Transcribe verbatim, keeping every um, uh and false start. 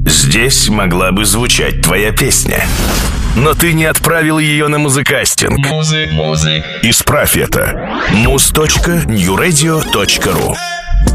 Здесь могла бы звучать твоя песня. Но ты не отправил ее на музыкастинг. Музык, музык. Исправь это. муз точка нью радио точка ру